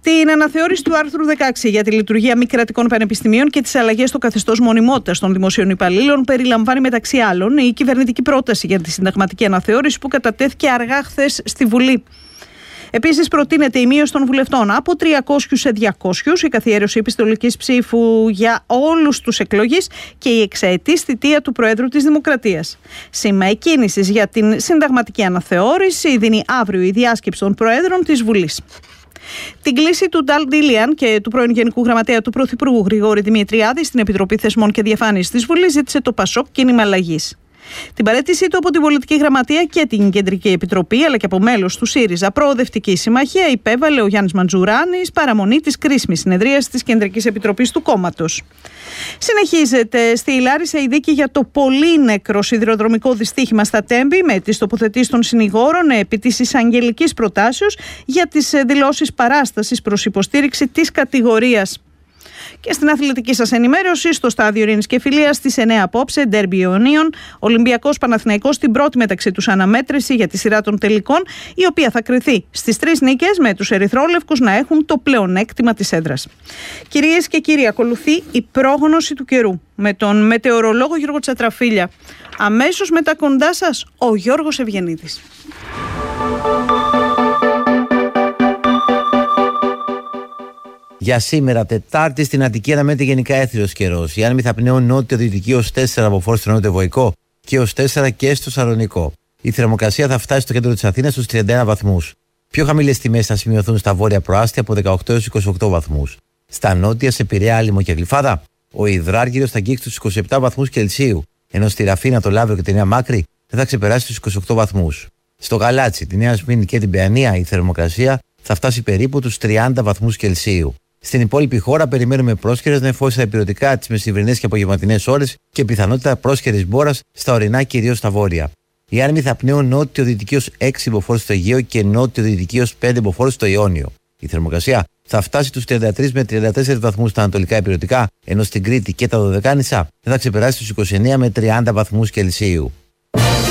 Την αναθεώρηση του άρθρου 16 για τη λειτουργία μη κρατικών πανεπιστημίων και τις αλλαγές στο καθεστώς μονιμότητας των δημοσίων υπαλλήλων περιλαμβάνει μεταξύ άλλων η κυβερνητική πρόταση για τη συνταγματική αναθεώρηση που κατατέθηκε αργά χθες στη Βουλή. Επίσης, προτείνεται η μείωση των βουλευτών από 300 σε 200, η καθιέρωση επιστολικής ψήφου για όλους τους εκλογείς και η εξαετής θητεία του Προέδρου της Δημοκρατίας. Σήμα εκκίνησης για την συνταγματική αναθεώρηση δίνει αύριο η διάσκεψη των Προέδρων της Βουλής. Την κλίση του Νταλ Ντίλιαν και του πρώην Γενικού Γραμματέα του Πρωθυπουργού Γρηγόρη Δημητριάδη στην Επιτροπή Θεσμών και Διαφάνειας της Βουλής ζήτησε το ΠΑΣΟΚ κίνημα αλλαγής. Την παραίτησή του από την Πολιτική Γραμματεία και την Κεντρική Επιτροπή, αλλά και από μέλος του ΣΥΡΙΖΑ Προοδευτική Συμμαχία, υπέβαλε ο Γιάννης Μαντζουράνης παραμονή της κρίσιμης συνεδρίας της Κεντρικής Επιτροπής του κόμματος. Συνεχίζεται στη Λάρισα η δίκη για το πολύ νεκρό σιδηροδρομικό δυστύχημα στα Τέμπη, με τις τοποθετήσεις των συνηγόρων επί της εισαγγελικής προτάσεως για τις δηλώσεις παράστασης προς υποστήριξη της κατηγορίας. Και στην αθλητική σας ενημέρωση, στο στάδιο Ειρήνης και Φιλίας στις 9 απόψε, ντέρμπι Ιωνίων, Ολυμπιακός Παναθηναϊκός στην πρώτη μεταξύ τους αναμέτρηση για τη σειρά των τελικών, η οποία θα κριθεί στις 3 νίκες, με τους ερυθρόλευκους να έχουν το πλεονέκτημα της έδρας. Κυρίες και κύριοι, ακολουθεί η πρόγνωση του καιρού με τον μετεωρολόγο Γιώργο Τσατραφίλια. Αμέσως μετά κοντά σας ο Γιώργος Ευγενίδης. Για σήμερα, Τετάρτη, στην Αττική αναμένεται γενικά έθριος καιρός. Οι άνεμοι θα πνέουν νότιο-δυτική ως 4 από φόρτ στο νότιο-βοϊκό και ως 4 και στο Σαλονικό. Η θερμοκρασία θα φτάσει στο κέντρο της Αθήνας στους 31 βαθμούς. Πιο χαμηλές τιμές θα σημειωθούν στα βόρεια προάστια από 18 έως 28 βαθμούς. Στα νότια, σε Πειραιά, Άλυμο και Γλυφάδα, ο υδράργυρος θα αγγίξει τους 27 βαθμούς Κελσίου, ενώ στη Ραφίνα, το Λαύριο και τη Νέα Μάκρη δεν θα ξεπεράσει τους 28 βαθμούς. Στο Γαλάτσι, τη Νέα Σμύρνη και την Παιανία, η θερμοκρασία θα φτάσει περίπου τους 30 βαθμούς Κελσίου. Στην υπόλοιπη χώρα περιμένουμε πρόσχερες νεφώσεις στα ηπειρωτικά, τις μεσημβρινές και απογευματινές ώρες και πιθανότητα πρόσχερης μπόρας στα ορεινά, κυρίως στα βόρεια. Οι άνεμοι θα πνέουν νότιο-δυτική ως 6 μποφόρ στο Αιγαίο και νότιο-δυτική ως 5 μποφόρ στο Ιόνιο. Η θερμοκρασία θα φτάσει τους 33 με 34 βαθμούς στα ανατολικά ηπειρωτικά, ενώ στην Κρήτη και τα Δωδεκάνησα δεν θα ξεπεράσει τους 29 με 30 βαθμούς Κελσίου.